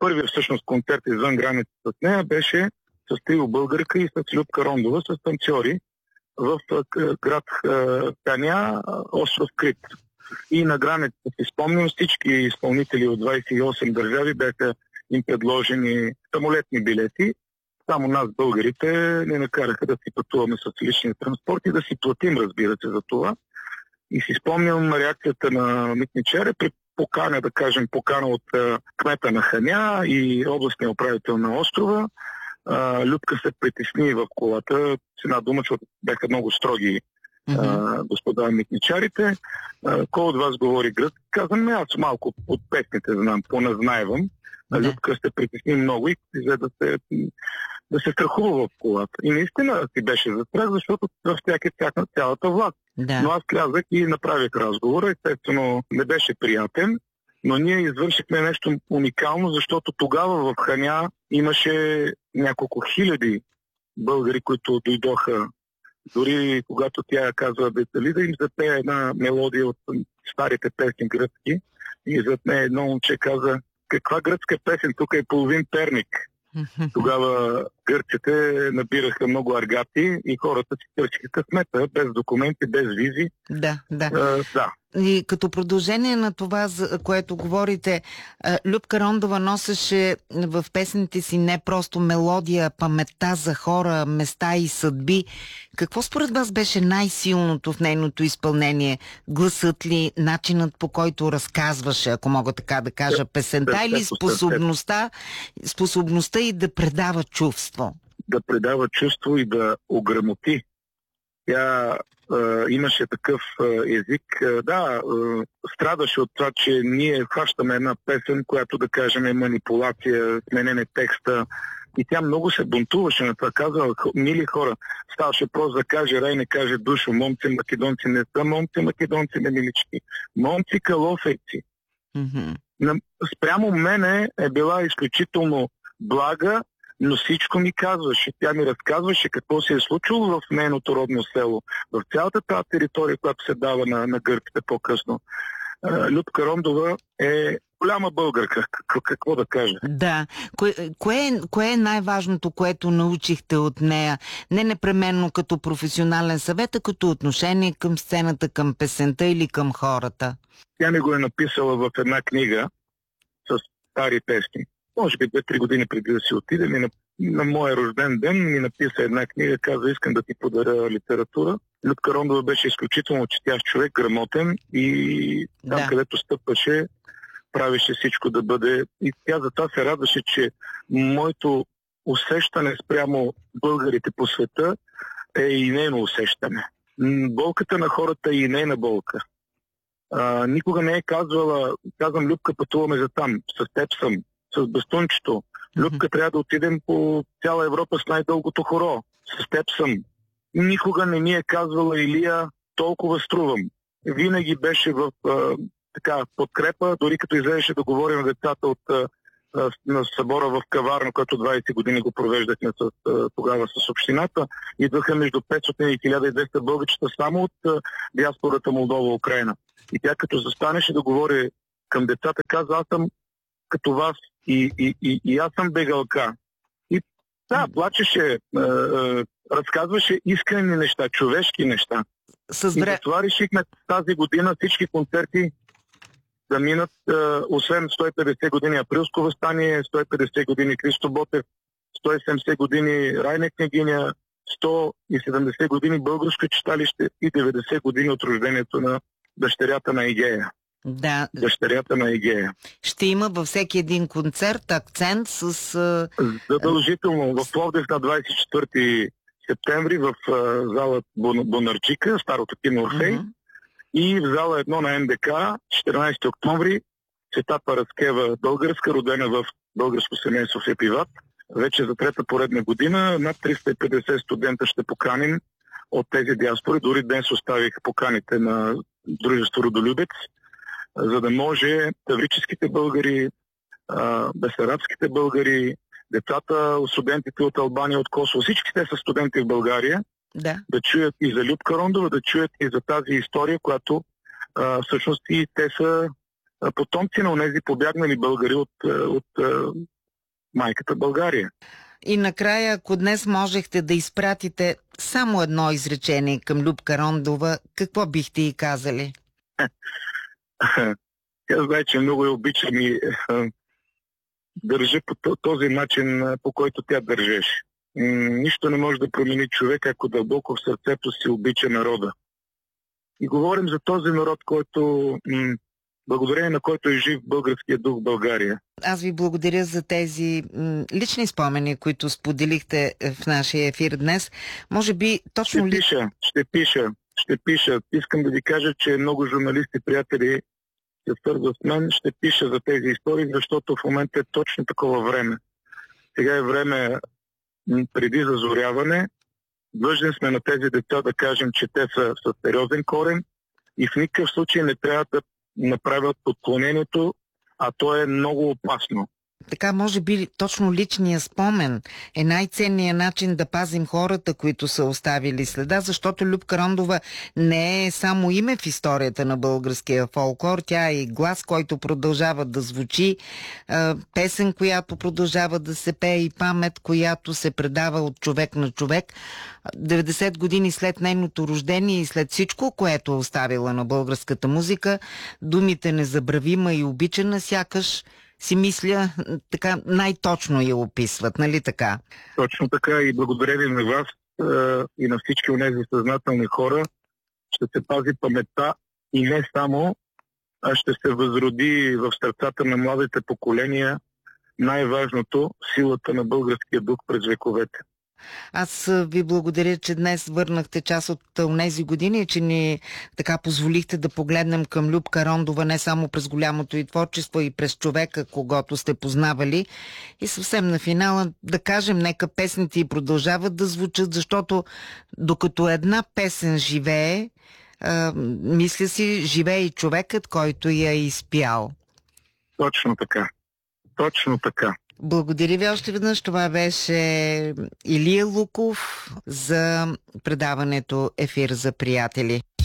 първият всъщност концерт извън границата с нея беше с трио българка и с Любка Рондова, с танцори в град Каня, остров Крит. И на границата си спомням, всички изпълнители от 28 държави бяха им предложени самолетни билети. Само нас, българите, не накараха да си пътуваме с личния транспорт и да си платим, разбира се, за това. И си спомням реакцията на митничаря при покана, да кажем, покана от кмета на Ханя и областния управител на острова. Любка се притесни в колата, с една дума, защото бяха много строги господа митничарите. Кой от вас говори гръцки? Казвам, аз малко от песните знам, поназнайвам. Любка се притесни много и взе да се страхува в колата. И наистина си беше за страх, защото в тях е тяхна цялата власт. Да. Но аз влязах и направих разговора. Естествено, не беше приятен, но ние извършихме нещо уникално, защото тогава в Ханя имаше няколко хиляди българи, които дойдоха. Дори когато тя казва дали да им запее една мелодия от старите песни гръцки, и зад нея едно момче каза: каква гръцка песен, тук е половин Перник. Тогава гърците набираха много аргати и хората си търсиха късмета, без документи, без визи. Да. Да. И като продължение на това, за което говорите, Любка Рондова носеше в песните си не просто мелодия, паметта за хора, места и съдби. Какво според вас беше най-силното в нейното изпълнение? Гласът ли, начинът по който разказваше, ако мога така да кажа, песента, или способността и да предава чувство? Да предава чувство и да ограмоти. Тя имаше такъв език. Страдаше от това, че ние хващаме една песен, която, да кажем, е манипулация, сменене текста. И тя много се бунтуваше на това. Казва: мили хора, ставаше просто да каже рай, не каже душо, момци македонци не са момци македонци не милички. Момци калофейци. Спрямо мене е била изключително блага, но всичко ми казваше. Тя ми разказваше какво се е случило в нейното родно село, в цялата тази територия, която се дава на гърците по-късно. Любка Рондова е голяма българка, какво да кажа. Да. Кое е най-важното, което научихте от нея? Не непременно като професионален съвет, а като отношение към сцената, към песента или към хората? Тя ми го е написала в една книга с стари песни. Може би 2-3 години преди да си отиде, на моя рожден ден ми написа една книга, каза: искам да ти подаря литература. Любка Рондова беше изключително четящ човек, грамотен и там, където стъпваше, правеше всичко да бъде. И тя затова се радваше, че моето усещане спрямо българите по света е и нейно усещане. Болката на хората е и нейна болка. Никога не е казвала: казвам, Любка, пътуваме за там, с теб съм, с бастунчето. Любка, трябва да отидем по цяла Европа с най-дългото хоро. С теб съм. Никога не ми е казвала: Илия, толкова струвам. Винаги беше в подкрепа, дори като излезеше да говорим на децата на събора в Каварна, който 20 години го провеждахме тогава с общината. Идваха между 500 и 1200 българчета само от диаспората Молдова-Украина. И тя като застанеше да говори към децата, каза: аз съм като вас и аз съм бегалка. И плачеше, разказваше искрени неща, човешки неща. И затова решихме тази година всички концерти да минат, освен 150 години Априлско въстание, 150 години Христо Ботев, 170 години Райна княгиня, 170 години Българско читалище и 90 години от рождението на дъщерята на Игея. Да. Дъщерята на Игея. Ще има във всеки един концерт акцент с... Задължително. В Пловдив на 24 септември в зала Бонарджика, старото кино Орфей, и в зала 1 на НДК 14 октомври Цвета Параскева, българска, родена в българско семейство в Епиват. Вече за трета поредна година над 350 студента ще поканим от тези диаспори. Дори днес оставих поканите на дружество Родолюбец, за да може таврическите българи, бесарабските българи, децата, студентите от Албания, от Косово, всички те са студенти в България, да чуят и за Любка Рондова, да чуят и за тази история, която всъщност и те са потомци на онези побягнали българи от майката България. И накрая, ако днес можехте да изпратите само едно изречение към Любка Рондова, какво бихте й казали? Тя знае, че много я обичам и държа по този начин, по който тя държеше. Нищо не може да промени човек, ако дълбоко в сърцето си обича народа. И говорим за този народ, който, благодарение на който е жив българския дух в България. Аз ви благодаря за тези лични спомени, които споделихте в нашия ефир днес. Може би точно... Ще пиша. Искам да ви кажа, че много журналисти, приятели се свързват с мен. Ще пиша за тези истории, защото в момента е точно такова време. Сега е време преди зазоряване. Длъжни сме на тези деца да кажем, че те са с сериозен корен и в никакъв случай не трябва да направят отклонението, а то е много опасно. Така, може би точно личният спомен е най-ценният начин да пазим хората, които са оставили следа, защото Любка Рондова не е само име в историята на българския фолклор, тя е и глас, който продължава да звучи, песен, която продължава да се пее и памет, която се предава от човек на човек. 90 години след нейното рождение и след всичко, което е оставила на българската музика, думите незабравима и обичана, сякаш си мисля, така най-точно я описват, нали така? Точно така и благодаря ви на вас и на всички онези съзнателни хора. Ще се пази паметта и не само, а ще се възроди в сърцата на младите поколения най-важното – силата на българския дух през вековете. Аз ви благодаря, че днес върнахте част от тези години, че ни така позволихте да погледнем към Любка Рондова не само през голямото и творчество, и през човека, когото сте познавали. И съвсем на финала да кажем, нека песните и продължават да звучат, защото докато една песен живее, мисля си, живее и човекът, който я е изпял. Точно така. Точно така. Благодаря ви още веднъж. Това беше Илия Луков за предаването Ефир за приятели.